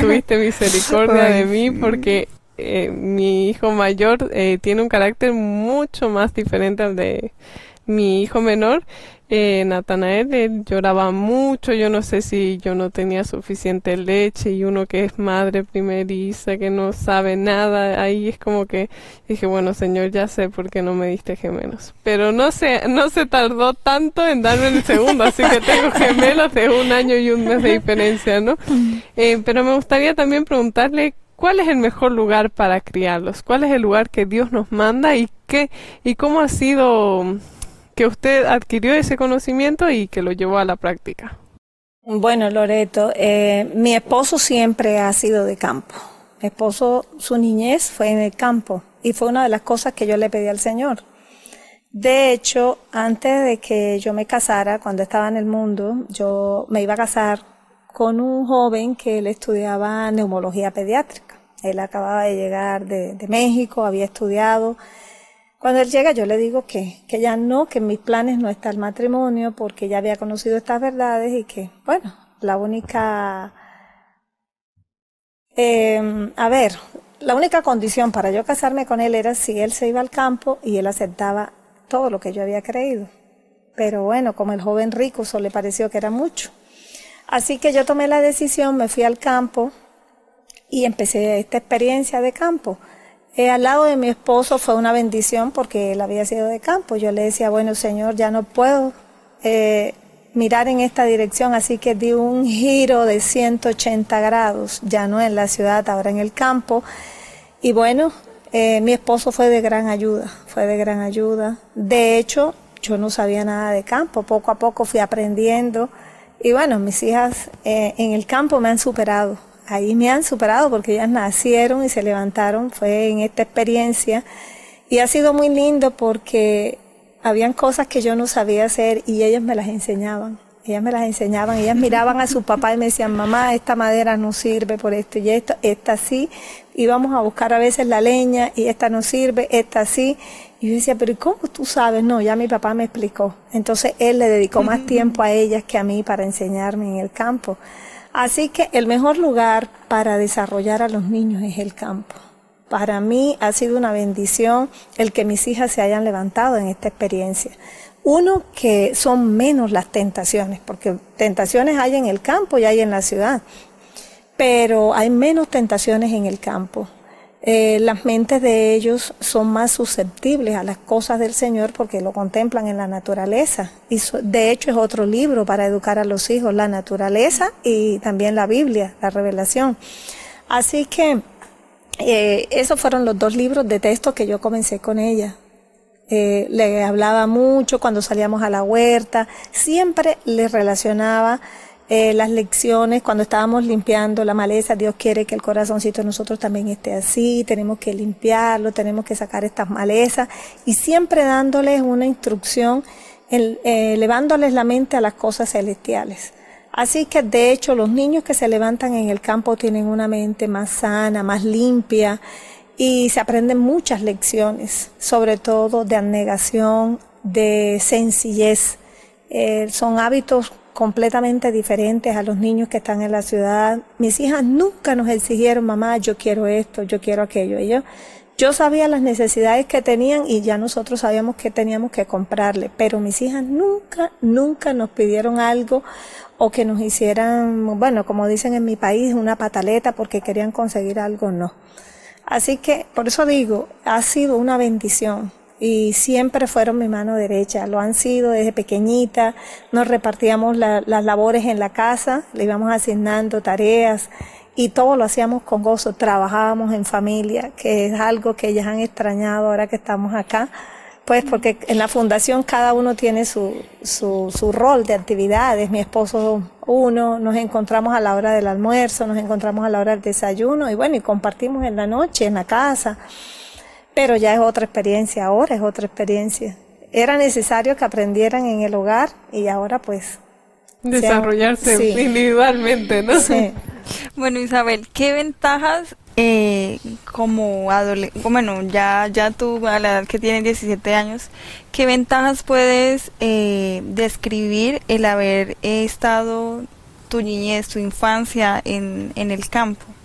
tuviste misericordia de mí porque mi hijo mayor tiene un carácter mucho más diferente al de mi hijo menor. Natanael, él lloraba mucho, yo no sé si yo no tenía suficiente leche y uno que es madre primeriza, que no sabe nada, ahí es como que dije, bueno, Señor, ya sé por qué no me diste gemelos. Pero no se tardó tanto en darme el segundo, así que tengo gemelos de 1 año y 1 mes de diferencia, ¿no? Pero me gustaría también preguntarle, ¿cuál es el mejor lugar para criarlos? ¿Cuál es el lugar que Dios nos manda y cómo ha sido que usted adquirió ese conocimiento y que lo llevó a la práctica? Bueno, Loreto, mi esposo siempre ha sido de campo. Mi esposo, su niñez fue en el campo y fue una de las cosas que yo le pedí al Señor. De hecho, antes de que yo me casara, cuando estaba en el mundo, yo me iba a casar con un joven que él estudiaba neumología pediátrica. Él acababa de llegar de México, había estudiado. Cuando él llega yo le digo que ya no, que en mis planes no está el matrimonio porque ya había conocido estas verdades y que, bueno, la única, la única condición para yo casarme con él era si él se iba al campo y él aceptaba todo lo que yo había creído. Pero bueno, como el joven rico, eso le pareció que era mucho. Así que yo tomé la decisión, me fui al campo y empecé esta experiencia de campo. Al lado de mi esposo fue una bendición porque él había sido de campo. Yo le decía, bueno, Señor, ya no puedo mirar en esta dirección, así que di un giro de 180 grados, ya no en la ciudad, ahora en el campo. Y bueno, mi esposo fue de gran ayuda. De hecho, yo no sabía nada de campo, poco a poco fui aprendiendo. Y bueno, mis hijas en el campo me han superado. Ahí me han superado porque ellas nacieron y se levantaron, fue en esta experiencia. Y ha sido muy lindo porque habían cosas que yo no sabía hacer y ellas me las enseñaban. Ellas miraban a su papá y me decían, mamá, esta madera no sirve por esto y esto, esta sí. Íbamos a buscar a veces la leña y esta no sirve, esta sí. Y yo decía, pero ¿cómo tú sabes? No, ya mi papá me explicó. Entonces él le dedicó más tiempo a ellas que a mí para enseñarme en el campo. Así que el mejor lugar para desarrollar a los niños es el campo. Para mí ha sido una bendición el que mis hijas se hayan levantado en esta experiencia. Uno, que son menos las tentaciones, porque tentaciones hay en el campo y hay en la ciudad, pero hay menos tentaciones en el campo. Las mentes de ellos son más susceptibles a las cosas del Señor porque lo contemplan en la naturaleza. Y de hecho es otro libro para educar a los hijos, la naturaleza y también la Biblia, la revelación. Así que esos fueron los 2 libros de texto que yo comencé con ella. Le hablaba mucho cuando salíamos a la huerta, siempre le relacionaba las lecciones cuando estábamos limpiando la maleza. Dios quiere que el corazoncito de nosotros también esté así, tenemos que limpiarlo, tenemos que sacar estas malezas y siempre dándoles una instrucción, elevándoles la mente a las cosas celestiales. Así que de hecho los niños que se levantan en el campo tienen una mente más sana, más limpia y se aprenden muchas lecciones, sobre todo de abnegación, de sencillez. Son hábitos completamente diferentes a los niños que están en la ciudad. Mis hijas nunca nos exigieron, mamá, yo quiero esto, yo quiero aquello. Yo sabía las necesidades que tenían y ya nosotros sabíamos que teníamos que comprarle, pero mis hijas nunca nos pidieron algo o que nos hicieran, bueno, como dicen en mi país, una pataleta porque querían conseguir algo, no. Así que, por eso digo, ha sido una bendición. Y siempre fueron mi mano derecha, lo han sido desde pequeñita, nos repartíamos las labores en la casa, le íbamos asignando tareas y todo lo hacíamos con gozo, trabajábamos en familia, que es algo que ellas han extrañado ahora que estamos acá, pues porque en la fundación cada uno tiene su rol de actividades. Mi esposo nos encontramos a la hora del almuerzo, nos encontramos a la hora del desayuno y bueno, y compartimos en la noche, en la casa. Pero ya es otra experiencia, ahora es otra experiencia. Era necesario que aprendieran en el hogar y ahora pues desarrollarse sí, individualmente, ¿no? Sí. Bueno, Isabel, ¿qué ventajas como adolescente, bueno, ya tú a la edad que tienes 17 años, qué ventajas puedes describir el haber estado tu niñez, tu infancia en el campo?